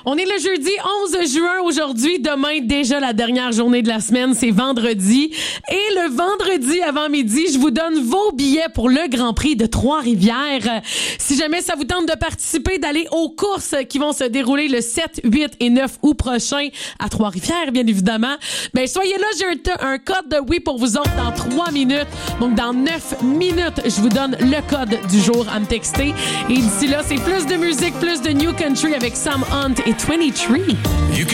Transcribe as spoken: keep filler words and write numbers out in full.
On est le jeudi onze juin aujourd'hui. Demain, déjà la dernière journée de la semaine, c'est vendredi. Et le vendredi avant midi, je vous donne vos billets pour le Grand Prix de Trois-Rivières. Si jamais ça vous tente de participer, d'aller aux courses qui vont se dérouler le sept, huit et neuf août prochain à Trois-Rivières, bien évidemment, ben soyez là, j'ai un, t- un code de oui pour vous autres dans trois minutes. Donc, dans neuf minutes, je vous donne le code du jour à me texter. Et d'ici là, c'est plus de musique, plus de New Country avec Sam Hunt et vingt-trois.